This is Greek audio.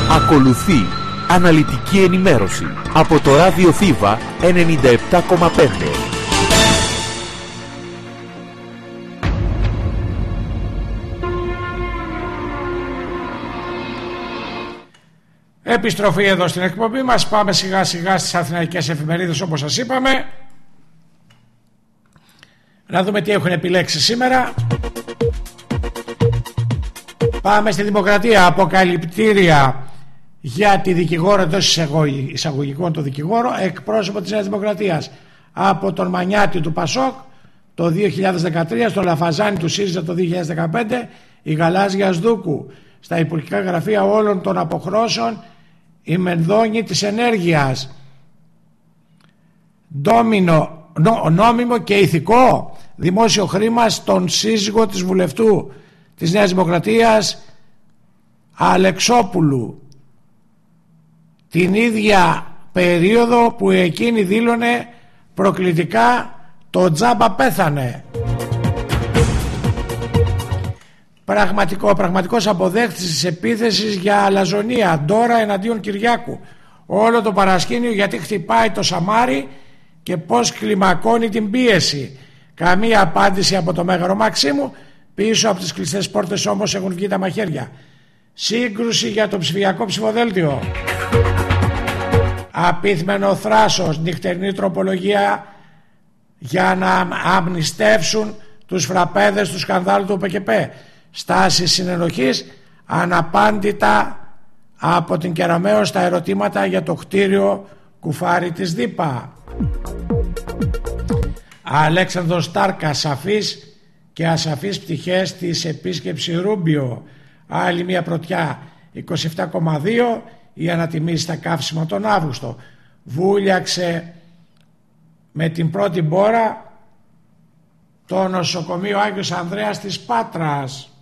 Ακολουθεί αναλυτική ενημέρωση από το Ράδιο Θήβα 97,5. Επιστροφή εδώ στην εκπομπή μας. Πάμε σιγά σιγά στις αθηναϊκές εφημερίδες, όπως σας είπαμε. Να δούμε τι έχουν επιλέξει σήμερα. Πάμε στη Δημοκρατία. Αποκαλυπτήρια για τη δικηγόρο, εντός εισαγωγικών το δικηγόρο, εκπρόσωπο της Νέας Δημοκρατίας, από τον Μανιάτη του Πασόκ το 2013, στον Λαφαζάνη του ΣΥΡΙΖΑ το 2015, η Γαλάζια Σδούκου στα υπουργικά γραφεία όλων των αποχρώσεων, η Μενδώνη της Ενέργειας, νόμιμο και ηθικό δημόσιο χρήμα στον σύζυγο της βουλευτού της Νέας Δημοκρατίας Αλεξόπουλου, την ίδια περίοδο που εκείνη δήλωνε προκλητικά το τζάμπα πέθανε. Πραγματικός αποδέχτης της επίθεσης για αλαζονία, Ντόρα εναντίον Κυριάκου. Όλο το παρασκήνιο γιατί χτυπάει το σαμάρι και πως κλιμακώνει την πίεση. Καμία απάντηση από το Μέγαρο Μαξίμου. Πίσω από τις κλειστές πόρτες όμως έχουν βγει τα μαχαίρια. Σύγκρουση για το ψηφιακό ψηφοδέλτιο. Απίθμενο θράσος, νυχτερινή τροπολογία για να αμνηστεύσουν τους φραπέδες του σκανδάλου του ΠΚΠ. Στάση συνενοχής αναπάντητα από την Κεραμαίο στα ερωτήματα για το κτίριο κουφάρι της ΔΥΠΑ. Αλέξανδρος Στάρκας, σαφής και ασαφείς πτυχές της επίσκεψη Ρούμπιο. Άλλη μια πρωτιά, 27,2 η ανατιμήση στα καύσιμα τον Αύγουστο. Βούλιαξε με την πρώτη μπόρα το νοσοκομείο Άγιος Ανδρέας της Πάτρας.